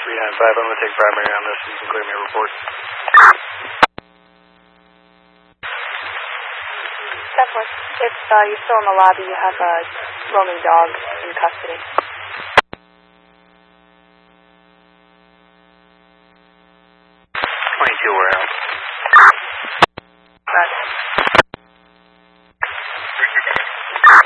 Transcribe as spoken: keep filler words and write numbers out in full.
three nine five, I'm going to take primary on this. You can clear me a report. Definitely. If uh, you're still in the lobby, you have a roaming dog in custody.